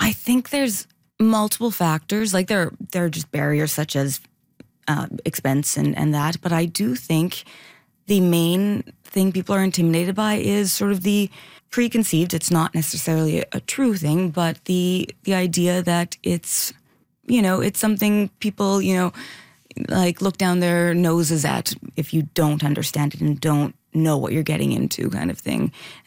I think there's multiple factors. Like there are just barriers such as expense and that. But I do think the main thing people are intimidated by is sort of the preconceived. It's not necessarily a true thing, but the idea that it's, it's something people, like look down their noses at if you don't understand it and don't know what you're getting into, kind of thing.